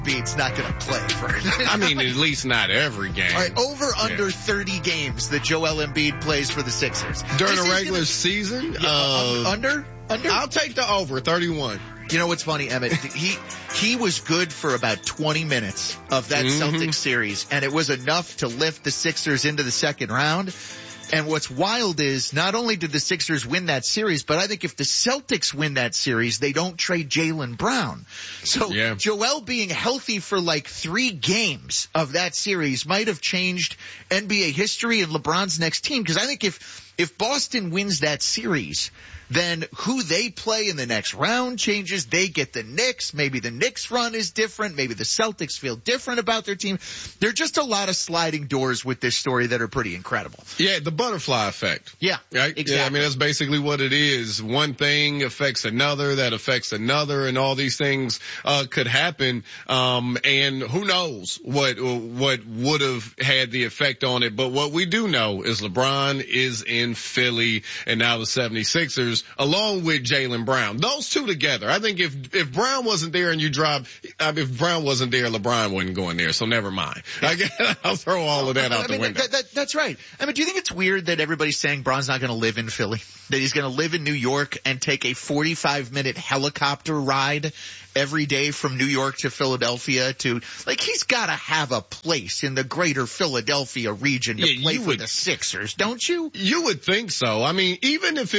Embiid's not going to play for I mean, at least not every game. All right, under 30 games that Joel Embiid plays for the Sixers. During a regular season? Under? I'll take the over, 31. You know what's funny, Emmett? He was good for about 20 minutes of that Celtics series, and it was enough to lift the Sixers into the second round. And what's wild is not only did the Sixers win that series, but I think if the Celtics win that series, they don't trade Jaylen Brown. So Joel being healthy for like 3 games of that series might have changed NBA history and LeBron's next team. Because I think if Boston wins that series, then who they play in the next round changes. They get the Knicks. Maybe the Knicks run is different. Maybe the Celtics feel different about their team. There are just a lot of sliding doors with this story that are pretty incredible. Yeah, the butterfly effect. Yeah, right? Exactly. Yeah, I mean, that's basically what it is. One thing affects another, that affects another, and all these things could happen. And who knows what would have had the effect on it. But what we do know is LeBron is in Philly, and now the 76ers, along with Jaylen Brown. Those two together. I think if Brown wasn't there and if Brown wasn't there, LeBron wasn't going there. So never mind. I'll throw all of that out the window. That's right. I mean, do you think it's weird that everybody's saying Brown's not going to live in Philly? That he's going to live in New York and take a 45-minute helicopter ride every day from New York to Philadelphia he's got to have a place in the greater Philadelphia region to play for the Sixers, don't you? You would think so. I mean, even if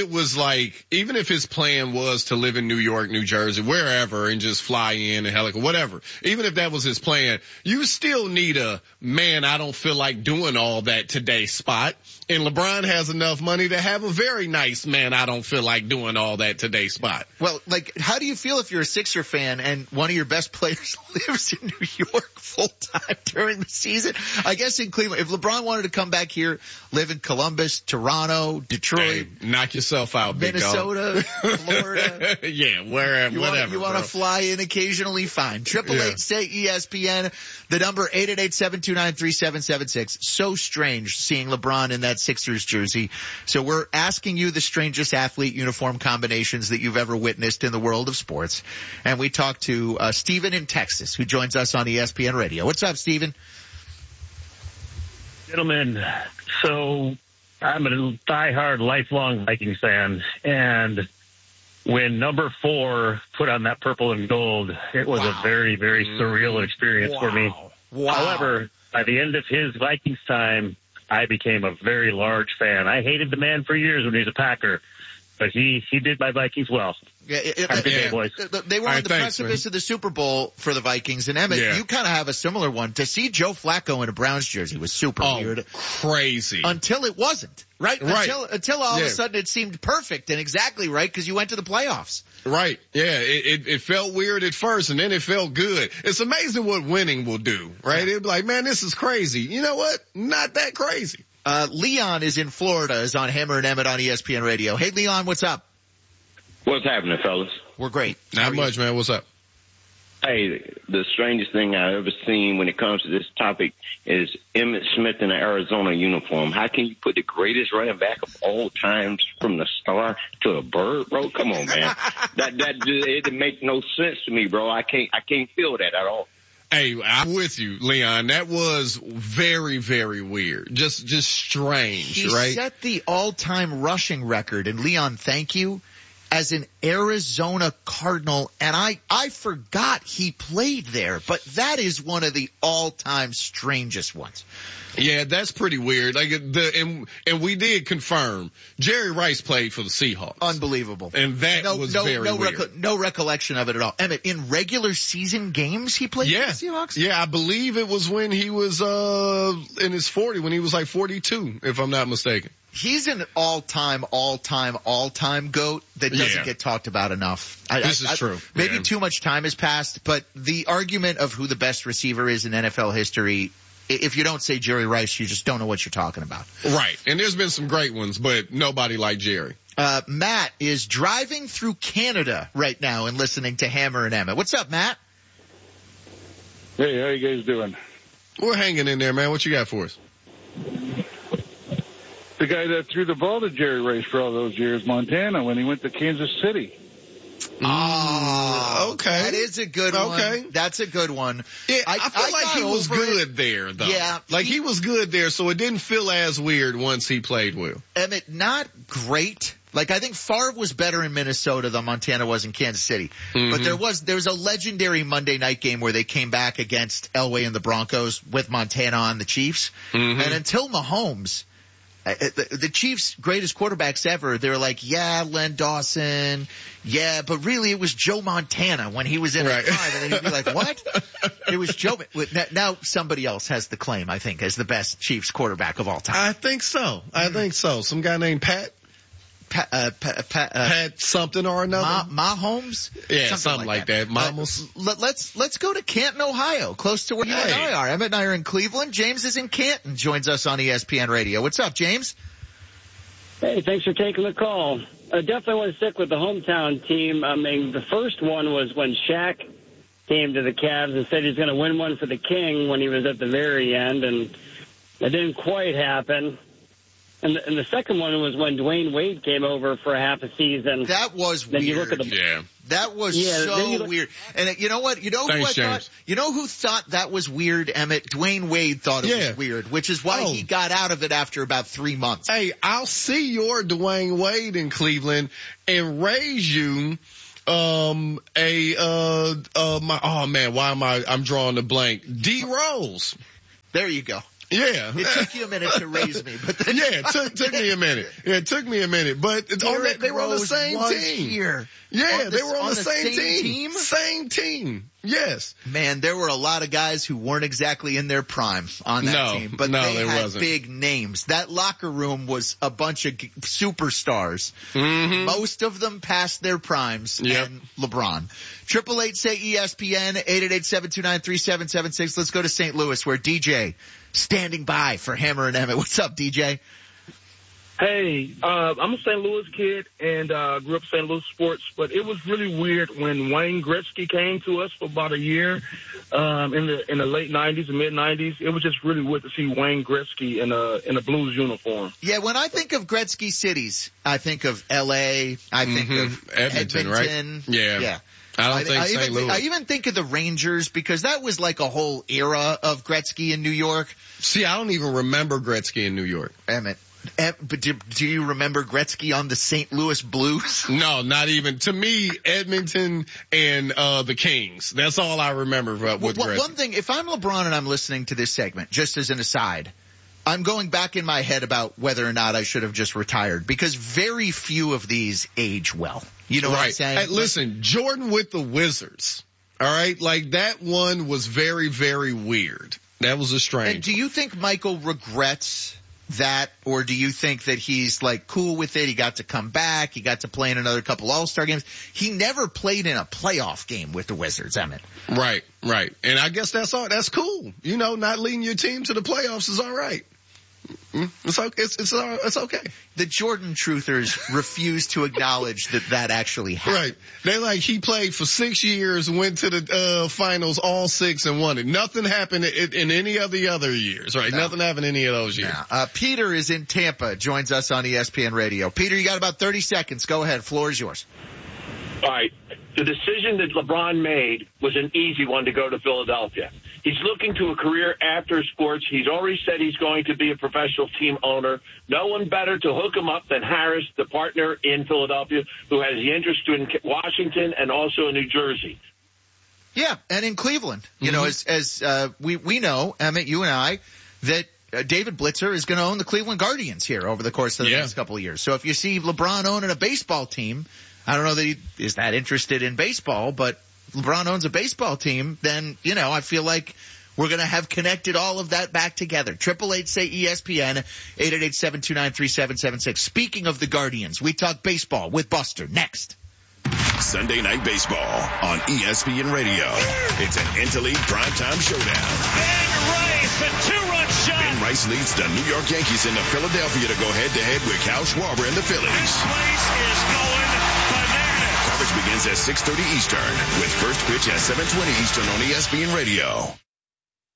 his plan was to live in New York, New Jersey, wherever, and just fly in and helicopter, whatever, even if that was his plan, you still need a man, I don't feel like doing all that today spot. And LeBron has enough money to have a very nice man, I don't feel like doing all that today spot. Well, how do you feel if you're a Sixer fan and one of your best players lives in New York full time during the season? I guess in Cleveland, if LeBron wanted to come back here, live in Columbus, Toronto, Detroit, knock yourself out, Minnesota, Florida. Yeah, wherever, whatever. You want to fly in occasionally? Fine. 888 say ESPN. The number 888-729-3776. So strange seeing LeBron in that Sixers jersey. So we're asking you the strangest athlete uniform combinations that you've ever witnessed in the world of sports. And we talked to Steven in Texas, who joins us on ESPN Radio. What's up, Steven? Gentlemen, so I'm a diehard, lifelong Vikings fan, and when number 4 put on that purple and gold, it was a very, very surreal experience for me. Wow. However, by the end of his Vikings time, I became a very large fan. I hated the man for years when he was a Packer, but he did my Vikings well. Have a good day, boys. They were on the precipice of the Super Bowl for the Vikings, and Emmett, you kind of have a similar one. To see Joe Flacco in a Browns jersey was super weird. Crazy. Until it wasn't, right? Until all of a sudden it seemed perfect and exactly right because you went to the playoffs. Right. Yeah. It felt weird at first, and then it felt good. It's amazing what winning will do, right? It'd be like, man, this is crazy. You know what? Not that crazy. Leon is in Florida, is on Hammer and Emmett on ESPN Radio. Hey, Leon, what's up? What's happening, fellas? We're great. Not much, man. What's up? Hey, the strangest thing I've ever seen when it comes to this topic is Emmitt Smith in an Arizona uniform. How can you put the greatest running back of all times from the star to a bird, bro? Come on, man. It didn't make no sense to me, bro. I can't feel that at all. Hey, I'm with you, Leon. That was very, very weird. Just strange, right? He set the all-time rushing record, and Leon, thank you, as an Arizona Cardinal, and I forgot he played there, but that is one of the all-time strangest ones. Yeah, that's pretty weird. And we did confirm Jerry Rice played for the Seahawks. Unbelievable. And that was very weird. No recollection of it at all. Emmett, in regular season games he played for the Seahawks? Yeah, I believe it was when he was in his 40, when he was like 42, if I'm not mistaken. He's an all-time GOAT that doesn't get talked about enough. This is true. Maybe too much time has passed, but the argument of who the best receiver is in NFL history, if you don't say Jerry Rice, you just don't know what you're talking about. Right. And there's been some great ones, but nobody like Jerry. Matt is driving through Canada right now and listening to Hammer and Emmett. What's up, Matt? Hey, how you guys doing? We're hanging in there, man. What you got for us? The guy that threw the ball to Jerry Rice for all those years, Montana, when he went to Kansas City. Okay. That is a good one. Okay. That's a good one. Yeah, I feel like he was good there, though. Yeah. Like he was good there, so it didn't feel as weird once he played well. Emmett, not great. Like, I think Favre was better in Minnesota than Montana was in Kansas City. But there was a legendary Monday night game where they came back against Elway and the Broncos with Montana on the Chiefs. And until Mahomes, the Chiefs' greatest quarterbacks ever, they were like, yeah, Len Dawson, yeah, but really it was Joe Montana when he was in his prime. And then you'd be like, what? It was Joe. Now somebody else has the claim, I think, as the best Chiefs quarterback of all time. I think so. Some guy named Pat something or another. Mahomes? Yeah, something like that. Mahomes. Let's go to Canton, Ohio, close to where you and I are. Emmett and I are in Cleveland. James is in Canton, joins us on ESPN Radio. What's up, James? Hey, thanks for taking the call. I definitely want to stick with the hometown team. I mean, the first one was when Shaq came to the Cavs and said he was going to win one for the King when he was at the very end, and that didn't quite happen. And the second one was when Dwayne Wade came over for a half a season. That was weird. You look at that was so weird. And you know what? Thanks, you know who thought that was weird, Emmett? Dwayne Wade thought it was weird, which is why he got out of it after about 3 months. Hey, I'll see your Dwayne Wade in Cleveland and raise you I'm drawing a blank. D Rose. There you go. Yeah. It took you a minute to raise me, but then it took me a minute. Yeah, it took me a minute, but they were on the same team. Here. Yeah, they were on the same team. Same team. Yes. Man, there were a lot of guys who weren't exactly in their prime on that team, but they had big names. That locker room was a bunch of superstars. Most of them past their primes. And LeBron. 888 say ESPN 888-729-3776. Let's go to St. Louis where DJ standing by for Hammer and Emmett. What's up, DJ? Hey, I'm a St. Louis kid and grew up St. Louis sports, but it was really weird when Wayne Gretzky came to us for about a year in the late 90s and mid 90s. It was just really weird to see Wayne Gretzky in a Blues uniform. Yeah, when I think of Gretzky cities, I think of L.A., I think of Edmonton, right? Yeah. I don't think St. Louis. I even think of the Rangers because that was like a whole era of Gretzky in New York. See, I don't even remember Gretzky in New York. Emmett. But do you remember Gretzky on the St. Louis Blues? No, not even. To me, Edmonton and the Kings. That's all I remember with Gretzky. One thing, if I'm LeBron and I'm listening to this segment, just as an aside, I'm going back in my head about whether or not I should have just retired because very few of these age well. You know what I'm saying? Hey, listen, Jordan with the Wizards. All right? Like that one was very, very weird. That was a strange. And do you think Michael regrets that, or do you think that he's like cool with it? He got to come back. He got to play in another couple All-Star games. He never played in a playoff game with the Wizards, Emmett. Right. And I guess that's all. That's cool. You know, not leading your team to the playoffs is all right. It's okay. The Jordan truthers refuse to acknowledge that actually happened. Right. They like he played for 6 years, went to the finals all 6 and won it. Nothing happened in any of the other years, right? No. Nothing happened any of those years. Peter is in Tampa, joins us on ESPN Radio. Peter, you got about 30 seconds. Go ahead. Floor is yours. All right. The decision that LeBron made was an easy one to go to Philadelphia. He's looking to a career after sports. He's already said he's going to be a professional team owner. No one better to hook him up than Harris, the partner in Philadelphia, who has the interest in Washington and also in New Jersey. Yeah, and in Cleveland. You know, as we know, Emmett, you and I, that David Blitzer is going to own the Cleveland Guardians here over the course of the next couple of years. So if you see LeBron owning a baseball team, I don't know that he is that interested in baseball, but LeBron owns a baseball team, then, you know, I feel like we're going to have connected all of that back together. 888 say ESPN, 888-729-3776. Speaking of the Guardians, we talk baseball with Buster next. Sunday Night Baseball on ESPN Radio. It's an interleague primetime showdown. Ben Rice, a two-run shot. Ben Rice leads the New York Yankees into Philadelphia to go head-to-head with Kyle Schwarber and the Phillies. This place is going bananas. Coverage begins at 6:30 Eastern with first pitch at 7:20 Eastern on ESPN Radio.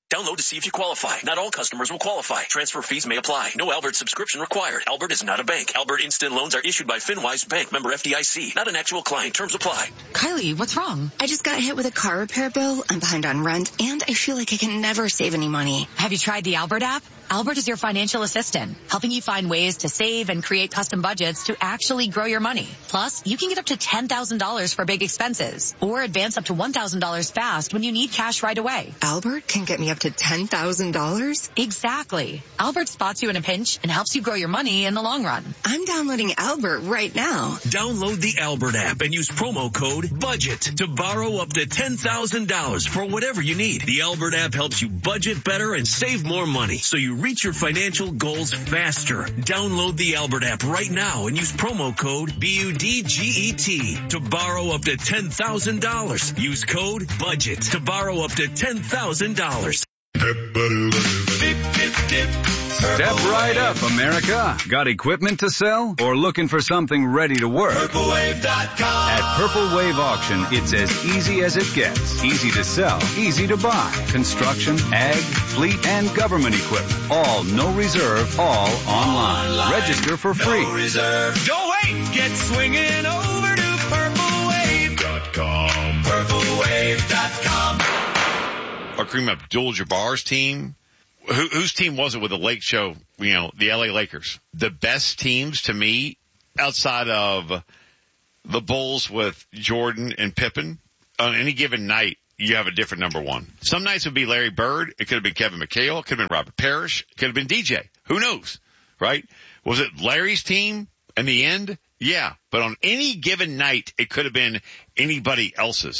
Download to see if you qualify. Not all customers will qualify. Transfer fees may apply. No Albert subscription required. Albert is not a bank. Albert Instant Loans are issued by FinWise Bank, member FDIC. Not an actual client. Terms apply. Kylie, what's wrong? I just got hit with a car repair bill. I'm behind on rent, and I feel like I can never save any money. Have you tried the Albert app? Albert is your financial assistant, helping you find ways to save and create custom budgets to actually grow your money. Plus, you can get up to $10,000 for big expenses, or advance up to $1,000 fast when you need cash right away. Albert can get me up to $10,000? Exactly. Albert spots you in a pinch and helps you grow your money in the long run. I'm downloading Albert right now. Download the Albert app and use promo code BUDGET to borrow up to $10,000 for whatever you need. The Albert app helps you budget better and save more money, so you reach your financial goals faster. Download the Albert app right now and use promo code BUDGET to borrow up to $10,000. Use code BUDGET to borrow up to $10,000. Step right up, America. Got equipment to sell or looking for something ready to work? PurpleWave.com. At Purple Wave Auction, it's as easy as it gets. Easy to sell, easy to buy. Construction, ag, fleet, and government equipment. All no reserve, all online. Register for free. No reserve. Don't wait. Get swinging over to PurpleWave.com. PurpleWave.com. Or Kareem Abdul-Jabbar's team. Whose team was it with the Lake Show? You know, the LA Lakers. The best teams to me, outside of the Bulls with Jordan and Pippen, on any given night, you have a different number one. Some nights it would be Larry Bird. It could have been Kevin McHale. It could have been Robert Parrish. It could have been DJ. Who knows? Right? Was it Larry's team in the end? Yeah. But on any given night, it could have been anybody else's.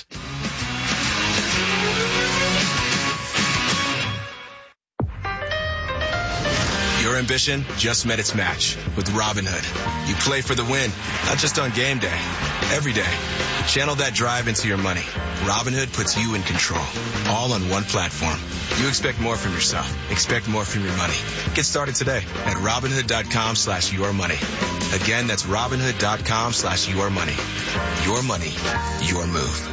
Your ambition just met its match with Robinhood. You play for the win, not just on game day, every day. Channel that drive into your money. Robinhood puts you in control, all on one platform. You expect more from yourself. Expect more from your money. Get started today at Robinhood.com/yourmoney. Again, that's Robinhood.com/yourmoney. Your money, your move.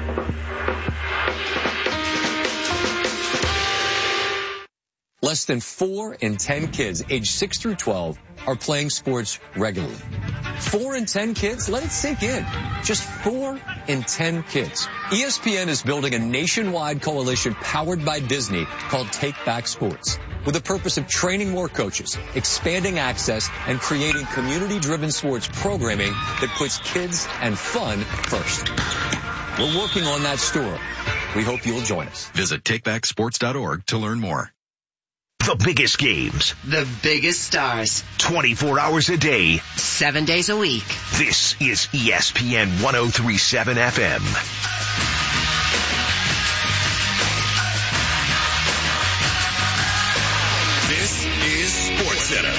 Less than 4 in 10 kids aged 6 through 12 are playing sports regularly. 4 in 10 kids? Let it sink in. Just 4 in 10 kids. ESPN is building a nationwide coalition powered by Disney called Take Back Sports, with the purpose of training more coaches, expanding access, and creating community-driven sports programming that puts kids and fun first. We're working on that story. We hope you'll join us. Visit takebacksports.org to learn more. The biggest games. The biggest stars. 24 hours a day. 7 days a week. This is ESPN 103.7 FM. This is SportsCenter.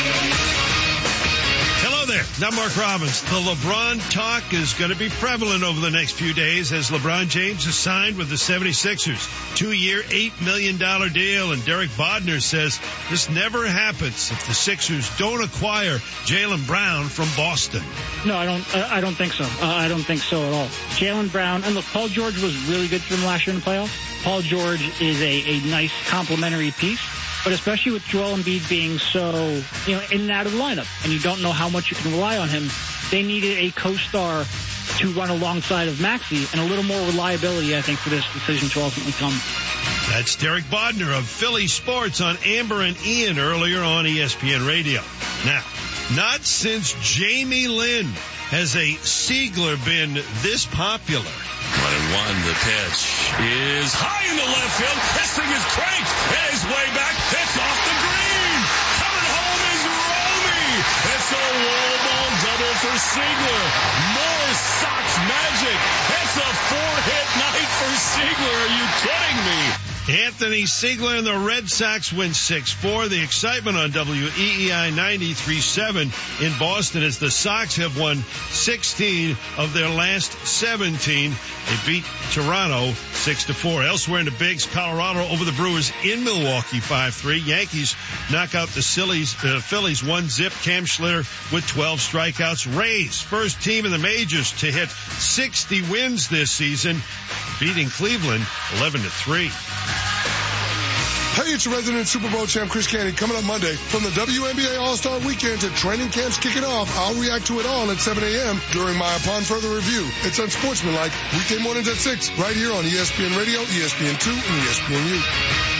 Hello there. I'm Mark Robbins. The LeBron talk is going to be prevalent over the next few days as LeBron James is signed with the 76ers. 2-year, $8 million deal. And Derek Bodner says this never happens if the Sixers don't acquire Jaylen Brown from Boston. No, I don't think so. I don't think so at all. Jaylen Brown, and look, Paul George was really good for them last year in the playoffs. Paul George is a nice complementary piece. But especially with Joel Embiid being so, in and out of the lineup, and you don't know how much you can rely on him, they needed a co-star to run alongside of Maxey, and a little more reliability, I think, for this decision to ultimately come. That's Derek Bodner of Philly Sports on Amber and Ian earlier on ESPN Radio. Now, not since Jamie Lynn has a Siegler been this popular. 1-1, the pitch is high in the left field. This thing is cranked. It is way back. It's off the green. Coming home is Romy. It's a wall ball double for Siegler. More Sox magic. It's a 4-hit night for Siegler. Are you kidding me? Anthony Siegler and the Red Sox win 6-4. The excitement on WEEI 93.7 in Boston as the Sox have won 16 of their last 17. They beat Toronto 6-4. Elsewhere in the Bigs, Colorado over the Brewers in Milwaukee 5-3. Yankees knock out the Phillies 1-0. Cam Schlitter with 12 strikeouts. Rays, first team in the majors to hit 60 wins this season, beating Cleveland 11-3. Hey, it's your resident Super Bowl champ Chris Canty coming up Monday. From the WNBA All-Star Weekend to training camps kicking off, I'll react to it all at 7 a.m. during my Upon Further Review. It's unsportsmanlike, weekday mornings at 6, right here on ESPN Radio, ESPN2, and ESPNU.